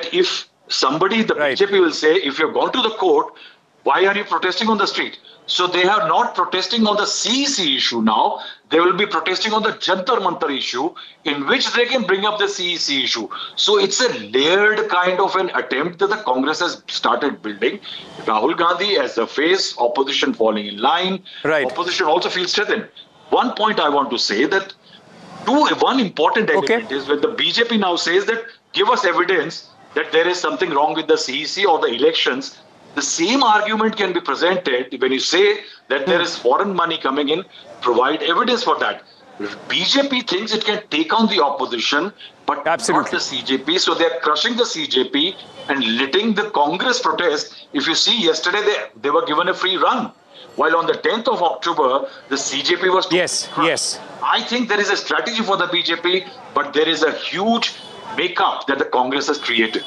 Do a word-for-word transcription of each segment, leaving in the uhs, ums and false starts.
that if somebody, the right. B J P will say, if you've gone to the court, why are you protesting on the street? So they are not protesting on the C E C issue now. They will be protesting on the Jantar Mantar issue, in which they can bring up the C E C issue. So it's a layered kind of an attempt that the Congress has started building. Rahul Gandhi as the face, opposition falling in line. Right. Opposition also feels threatened. One point I want to say that two, one important element okay. is when the B J P now says that give us evidence that there is something wrong with the C E C or the elections. The same argument can be presented when you say that there is foreign money coming in, provide evidence for that. B J P thinks it can take on the opposition, but Absolutely. not the C J P. So they're crushing the C J P and letting the Congress protest. If you see, yesterday they, they were given a free run. While on the tenth of October, the C J P was... Yes, crushed. yes. I think there is a strategy for the B J P, but there is a huge makeup that the Congress has created.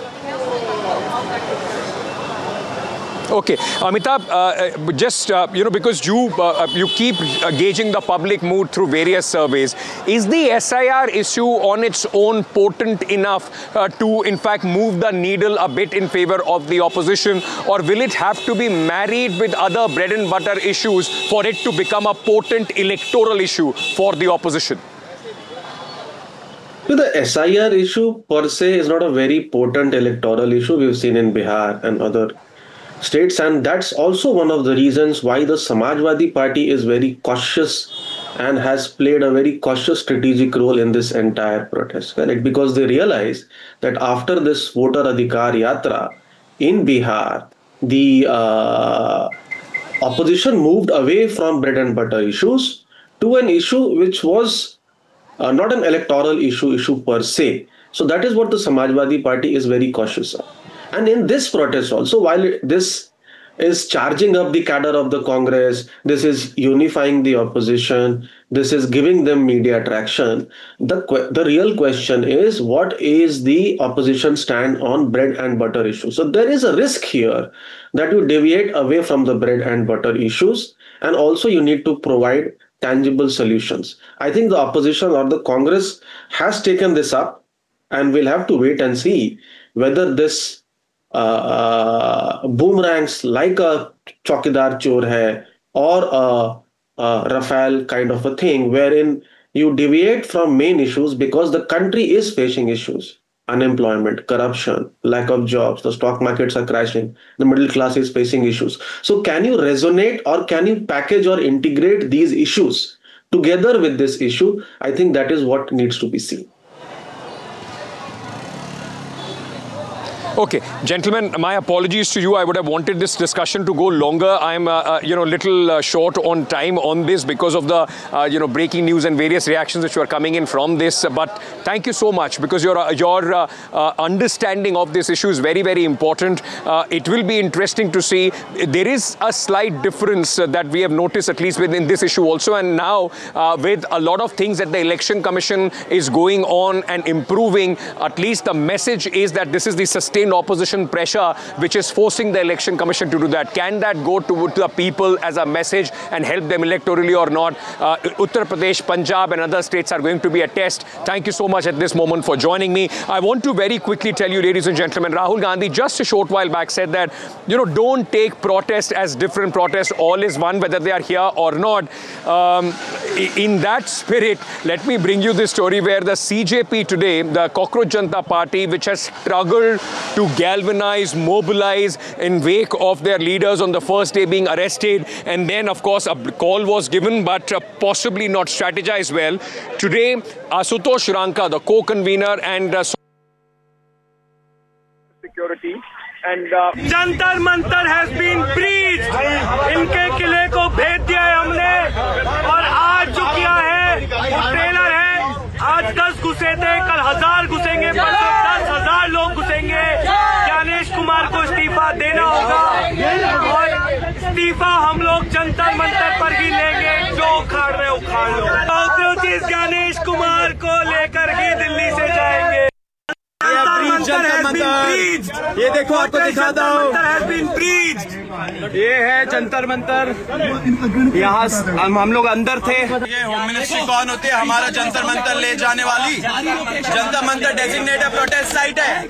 Okay, Amitabh, uh, just, uh, you know, because you, uh, you keep uh, gauging the public mood through various surveys, is the S I R issue on its own potent enough uh, to, in fact, move the needle a bit in favor of the opposition, or will it have to be married with other bread and butter issues for it to become a potent electoral issue for the opposition? The S I R issue per se is not a very potent electoral issue we've seen in Bihar and other states, and that's also one of the reasons why the Samajwadi Party is very cautious and has played a very cautious strategic role in this entire protest, correct? Because they realize that after this voter Adhikar Yatra in Bihar, the uh, opposition moved away from bread and butter issues to an issue which was uh, not an electoral issue issue per se. So that is what the Samajwadi Party is very cautious of. And in this protest also, while this is charging up the cadre of the Congress, this is unifying the opposition, this is giving them media traction, the, the real question is, what is the opposition stand on bread and butter issues? So there is a risk here that you deviate away from the bread and butter issues, and also you need to provide tangible solutions. I think the opposition or the Congress has taken this up, and we'll have to wait and see whether this Uh, uh, boomerangs like a Chaukidar Chor hai or a, a Rafale kind of a thing, wherein you deviate from main issues because the country is facing issues. Unemployment, corruption, lack of jobs, the stock markets are crashing, the middle class is facing issues. So can you resonate or can you package or integrate these issues together with this issue? I think that is what needs to be seen. Okay, gentlemen, my apologies to you. I would have wanted this discussion to go longer. I'm, uh, uh, you know, little uh, short on time on this because of the, uh, you know, breaking news and various reactions which were coming in from this. But thank you so much, because your, uh, your uh, uh, understanding of this issue is very, very important. Uh, it will be interesting to see. There is a slight difference uh, that we have noticed, at least within this issue also. And now, uh, with a lot of things that the Election Commission is going on and improving, at least the message is that this is the sustained opposition pressure which is forcing the Election Commission to do that. Can that go to, to the people as a message and help them electorally or not? Uh, Uttar Pradesh, Punjab and other states are going to be a test. Thank you so much at this moment for joining me. I want to very quickly tell you, ladies and gentlemen, Rahul Gandhi just a short while back said that, you know, don't take protest as different protests. All is one, whether they are here or not. Um, in that spirit, let me bring you this story where the C J P today, the Cockroach Janata Party, which has struggled to galvanize, mobilize in wake of their leaders on the first day being arrested. And then, of course, a call was given, but uh, possibly not strategized well. Today, Ashutosh Ranka, the co-convener and uh, security and uh, Jantar Mantar has been breached. इनके किले को भेद दिया है हमने और आज जो किया है वो ट्रेलर है. आज दस घुसे थे, कल हजार घुसेंगे, परसों दस हजार लोग घुसेंगे. ज्ञानेश कुमार को इस्तीफा देना होगा और इस्तीफा हम लोग जंतर मंतर पर ही लेंगे. जो उखाड़ रहे उखाड़ लो. कॉकरोचेस ज्ञानेश कुमार को लेकर ही दिल्ली से जाएंगे. जंतर मंतर, ये देखो आपको दिखाता हूँ. ये है जंतर मंतर. यहाँ हम, हम लोग अंदर थे. ये होम मिनिस्ट्री कौन होती है? हमारा जंतर मंतर ले जाने वाली. Jantar Mantar designated protest site है.